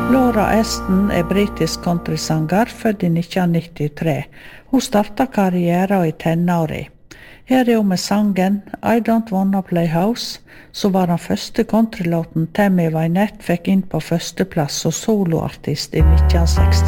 Laura Aston britisk countrysanger, født i 1993. Hun startet karrieren i tenåri. Her hun med sangen I Don't Wanna Play House, som var den første countrylåten Tammy Wynette fikk inn på førsteplass som soloartist i 1960.